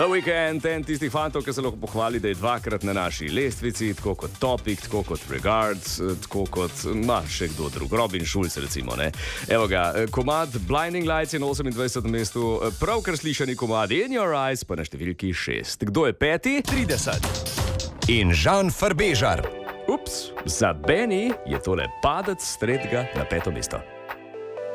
The Weeknd, en tistih fantov, ki se lahko pohvali, da je dvakrat na naši lestvici, tako kot Topic, tako kot Regards, tako kot še kdo drug, Robin Schulz recimo. Ne? Evo ga, komad Blinding Lights je na 28. mestu, pravkar slišani komad In Your Eyes pa na številki 6. Kdo je peti? 30. In Žan Farbežar. Ups, za Benny je tole padec s tretjega na 5. mesto.